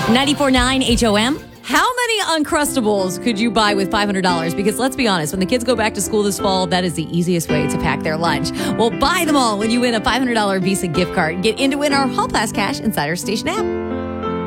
94.9 HOM. How many Uncrustables could you buy with $500? Because let's be honest, when the kids go back to school this fall, that is the easiest way to pack their lunch. Well, buy them all when you win a $500 Visa gift card. Get in to win our Hall Pass cash inside our station app.